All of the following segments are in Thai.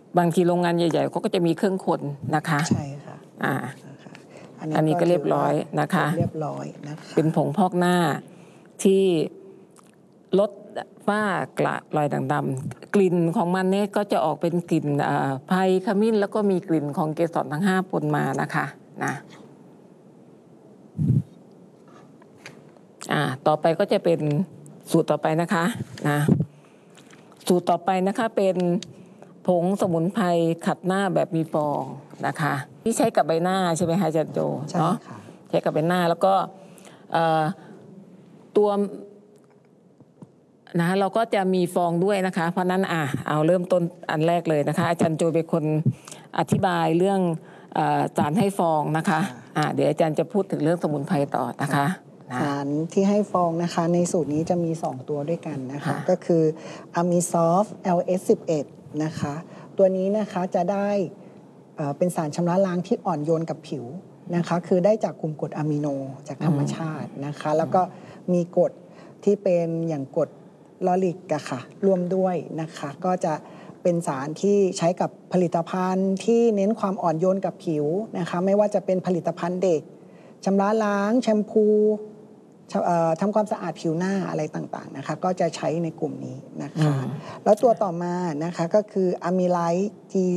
บางทีโรงงานใหญ่ๆเขาก็จะมีเครื่องคนนะคะใช่ค่ะอันนี้ก็เรียบร้อยนะคะเรียบร้อยนะคะเป็นผงพอกหน้าที่ลดฝ้ากระรอยด่างดำกลิ่นของมันเนี่ยก็จะออกเป็นกลิ่นไพรขมิ้นแล้วก็มีกลิ่นของเกสรทั้ง5ปนมานะคะนะต่อไปก็จะเป็นสูตรต่อไปนะคะนะสูตรต่อไปนะคะเป็นผงสมุนไพรขัดหน้าแบบมีฟองนะคะที่ใช้กับใบหน้าใช่ไหมคะอาจารย์โจเนาะใช้กับใบหน้าแล้วก็ตัวนะเราก็จะมีฟองด้วยนะคะเพราะนั้นเอาเริ่มต้นอันแรกเลยนะคะอาจารย์โจเป็นคนอธิบายเรื่องสารให้ฟองนะคะเดี๋ยวอาจารย์จะพูดถึงเรื่องสมุนไพรต่อนะคะสารที่ให้ฟองนะคะในสูตรนี้จะมี2ตัวด้วยกันนะคะก็คืออะมิซอฟ LS11 นะคะตัวนี้นะคะจะได้เป็นสารชำระล้างที่อ่อนโยนกับผิวนะคะคือได้จากกลุ่มกรดอะมิโนจากธรรมชาตินะคะแล้วก็มีกรดที่เป็นอย่างกรดลอริกอะค่ะรวมด้วยนะคะก็จะเป็นสารที่ใช้กับผลิตภัณฑ์ที่เน้นความอ่อนโยนกับผิวนะคะไม่ว่าจะเป็นผลิตภัณฑ์เด็กชำระล้างแชมพูทำความสะอาดผิวหน้าอะไรต่างๆนะคะก็จะใช้ในกลุ่มนี้นะคะแล้วตัวต่อมานะคะก็คืออะมิไลท์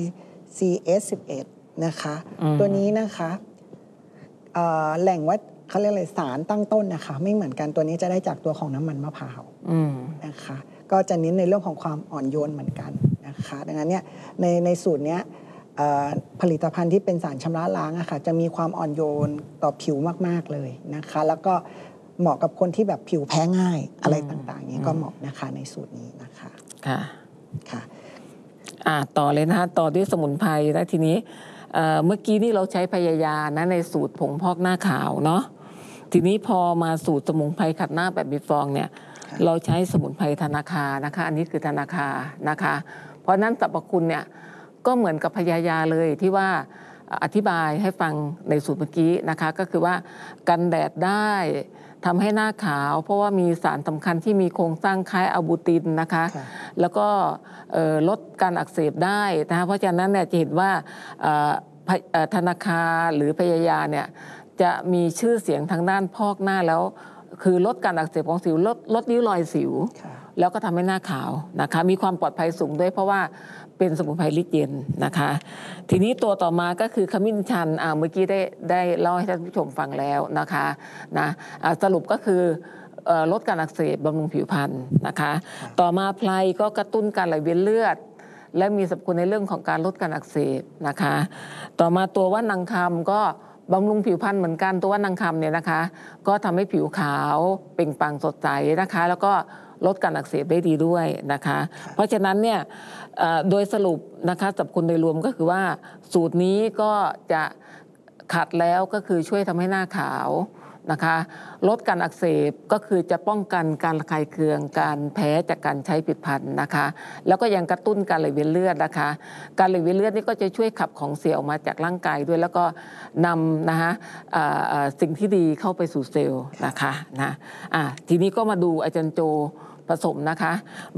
GCS11 นะคะตัวนี้นะคะแหล่งว่าเขาเรียกอะไรสารตั้งต้นนะคะไม่เหมือนกันตัวนี้จะได้จากตัวของน้ำมันมะพร้าวนะคะก็จะเน้นในเรื่องของความอ่อนโยนเหมือนกันนะคะดังนั้นเนี่ยในสูตรนี้ผลิตภัณฑ์ที่เป็นสารชำระล้างอะค่ะจะมีความอ่อนโยนต่อผิวมากๆเลยนะคะแล้วก็เหมาะกับคนที่แบบผิวแพ้ง่ายอะไรต่างๆนี้ก็เหมาะนะคะในสูตรนี้นะคะค่ะต่อเลยนะคะต่อด้วยสมุนไพรแล้วทีนี้เมื่อกี้นี่เราใช้พยายานะในสูตรผงพอกหน้าขาวเนาะทีนี้พอมาสูตรสมุนไพรขัดหน้าแบบมีฟองเนี่ยเราใช้สมุนไพรธนาคานะคะอันนี้คือธนาคานะคะเพราะนั้นสรรพคุณเนี่ยก็เหมือนกับพยายาเลยที่ว่าอธิบายให้ฟังในสูตรเมื่อกี้นะคะก็คือว่ากันแดดได้ทำให้หน้าขาวเพราะว่ามีสารสำคัญที่มีโครงสร้างคล้ายอะบูตินนะคะแล้วก็ลดการอักเสบได้นะคะเพราะฉะนั้นเนี่ยจะเห็นว่าธนาคารหรือพยายาเนี่ยจะมีชื่อเสียงทางด้านพอกหน้าแล้วคือลดการอักเสบของสิวลดริ้วรอยสิวแล้วก็ทำให้หน้าขาวนะคะมีความปลอดภัยสูงด้วยเพราะว่าเป็นสมุนไพรฤทธิ์เย็นนะคะทีนี้ตัวต่อมาก็คือขมิ้นชันเมื่อกี้ได้เล่าให้ท่านผู้ชมฟังแล้วนะคะนะสรุปก็คือลดการอักเสบบำรุงผิวพรรณนะคะต่อมาไพรก็กระตุ้นการไหลเวียนเลือดและมีสรรพคุณในเรื่องของการลดการอักเสบนะคะต่อมาตัวว่านนางคำก็บำรุงผิวพรรณเหมือนกันตัวว่านนางคำเนี่ยนะคะก็ทำให้ผิวขาวเปล่งปลั่งสดใสนะคะแล้วก็ลดการอักเสบได้ดีด้วยนะคะเพราะฉะนั้นเนี่ยโดยสรุปนะคะสรรพคุณโดยรวมก็คือว่าสูตรนี้ก็จะขัดแล้วก็คือช่วยทำให้หน้าขาวนะคะลดการอักเสบก็คือจะป้องกันการระคายเคืองการแพ้จากการใช้ผลิตภัณฑ์นะคะแล้วก็ยังกระตุ้นการไหลเวียนเลือดนะคะการไหลเวียนเลือดนี่ก็จะช่วยขับของเสียออกมาจากร่างกายด้วยแล้วก็นำนะคะสิ่งที่ดีเข้าไปสู่เซลล์นะคะทีนี้ก็มาดูอาจารย์โจผสมนะคะ